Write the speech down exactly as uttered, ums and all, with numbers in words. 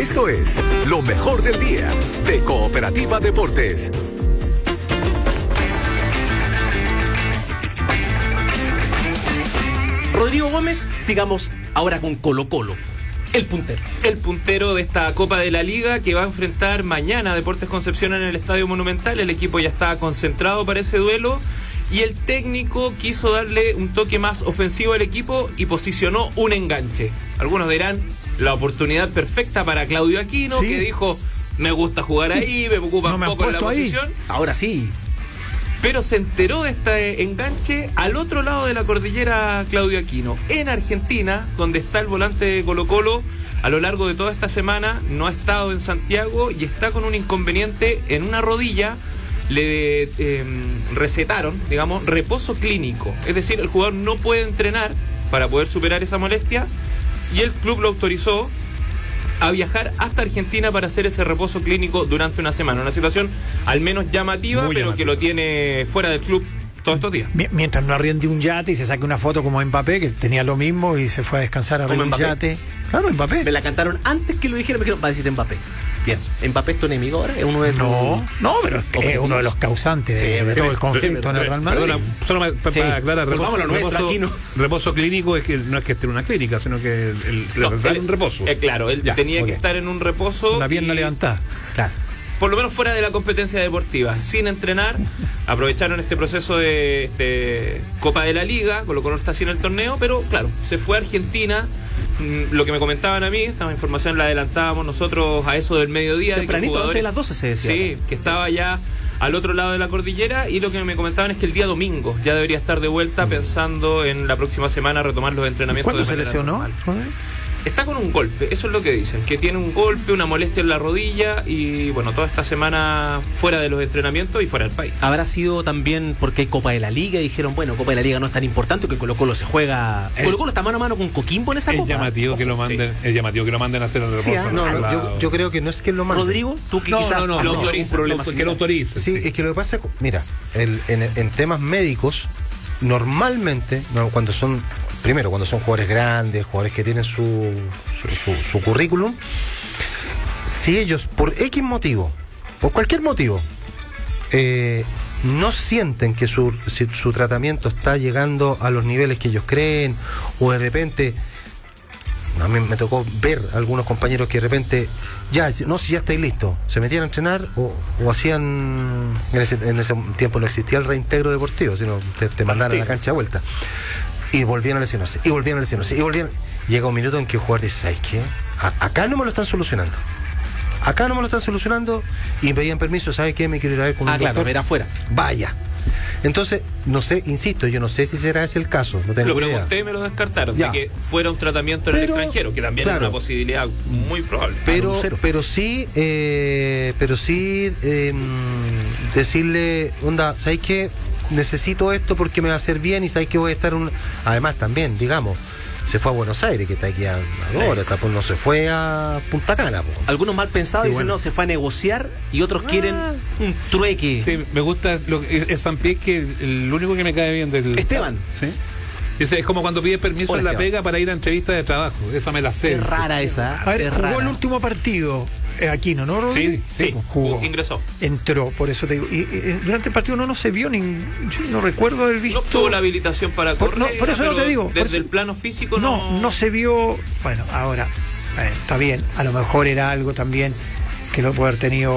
Esto es lo mejor del día de Cooperativa Deportes. Rodrigo Gómez, sigamos ahora con Colo Colo, el puntero. El puntero de esta Copa de la Liga que va a enfrentar mañana a Deportes Concepción en el Estadio Monumental. El equipo ya está concentrado para ese duelo y el técnico quiso darle un toque más ofensivo al equipo y posicionó un enganche. Algunos dirán, la oportunidad perfecta para Claudio Aquino, ¿sí? Que dijo, me gusta jugar ahí, me ocupa un no poco en la posición. Ahí. Ahora sí. Pero se enteró de este enganche al otro lado de la cordillera Claudio Aquino, en Argentina, donde está el volante de Colo Colo. A lo largo de toda esta semana no ha estado en Santiago y está con un inconveniente en una rodilla. Le eh, recetaron, digamos, reposo clínico. Es decir, el jugador no puede entrenar para poder superar esa molestia y el club lo autorizó a viajar hasta Argentina para hacer ese reposo clínico durante una semana. Una situación al menos llamativa, muy pero llamativa, que lo tiene fuera del club todos estos días. Mientras no arriende un yate y se saque una foto como Mbappé, que tenía lo mismo y se fue a descansar a un yate. Claro, Mbappé. Me la cantaron antes que lo dijera, me dijeron, va a decir Mbappé. Bien, ¿Mbappé es tu enemigo ahora? ¿Es uno de tus No, no, pero es, que es uno de los causantes sí, de, de todo el conflicto en el Real Madrid. Perdona, solo para, para sí. aclarar, reposo, nuestra, reposo, reposo clínico es que no es que esté en una clínica, sino que el, el, no, el, el un reposo. Eh, claro, él ya, tenía okay. que estar en un reposo. Una pierna y... levantada. Claro. Por lo menos fuera de la competencia deportiva, sin entrenar. Aprovecharon este proceso de este, Copa de la Liga, Colo Colo está así en el torneo, pero claro, se fue a Argentina. Lo que me comentaban a mí, esta información la adelantábamos nosotros a eso del mediodía. Tempranito, de que antes de las doce se decía. Sí, que estaba ya al otro lado de la cordillera, y lo que me comentaban es que el día domingo ya debería estar de vuelta, mm. pensando en la próxima semana retomar los entrenamientos. ¿Cuándo se lesionó? Está con un golpe, eso es lo que dicen, que tiene un golpe, una molestia en la rodilla y bueno, toda esta semana fuera de los entrenamientos y fuera del país. ¿Habrá sido también porque hay Copa de la Liga y dijeron, bueno, Copa de la Liga no es tan importante que Colo Colo se juega? El, Colo Colo está mano a mano con Coquimbo en esa es Copa. Llamativo que lo manden, sí. Es llamativo que lo manden a hacer el reposo. Sí, no, no, no, yo, yo creo que no es que lo manden. Rodrigo, tú que no, quizás no, no, no, no, autoriza, un problema que lo autorice. Sí, sí, es que lo que pasa, mira, el, en, en temas médicos, normalmente, no, cuando son primero, cuando son jugadores grandes, jugadores que tienen su, su, su, su currículum, si ellos, por X motivo, por cualquier motivo, eh, no sienten que su, si, su tratamiento está llegando a los niveles que ellos creen, o de repente, a mí me tocó ver a algunos compañeros que de repente, ya, no, si ya estáis listos, se metían a entrenar o, o hacían, en ese, en ese tiempo no existía el reintegro deportivo, sino te, te mandaban a la cancha de vuelta. Y volvían a lesionarse, y volvían a lesionarse, y volvían. Llega un minuto en que el jugador dice, ¿sabes qué? A- acá no me lo están solucionando. Acá no me lo están solucionando. Y pedían permiso, ¿sabes qué? Me quiero ir a ver con ah, un claro, doctor. ver afuera. Vaya. Entonces, no sé, insisto, yo no sé si será ese el caso. No tengo lo idea. pregunté y me lo descartaron, ya. de que fuera un tratamiento en pero, el extranjero, que también claro, es una posibilidad muy probable. Pero, pero sí, eh, pero sí eh, decirle, onda, ¿sabes qué? Necesito esto porque me va a hacer bien y sabes que voy a estar un... Además también, digamos, se fue a Buenos Aires, que está aquí a ahora, sí. No se fue a Punta Cana. Po. Algunos mal pensados sí, dicen, bueno. no, se fue a negociar, y otros ah. quieren un trueque. Sí, me gusta lo, es, es Sampié, que el único que me cae bien del... Esteban. Sí. Es, es como cuando pides permiso Hola, en la Esteban. Pega para ir a entrevistas de trabajo. Esa me la sé. Es rara esa. A ver, es jugó rara. el último partido. Aquino, ¿no, Rodrigo? Sí, sí, jugó. Ingresó. Entró, por eso te digo. Y, y, durante el partido no, no se vio ni. Yo no recuerdo haber visto. No tuvo la habilitación para por, correr. No, por eso no te digo. Desde eso, el plano físico no. No, no se vio. Bueno, ahora. Eh, está bien. A lo mejor era algo también que no puede haber tenido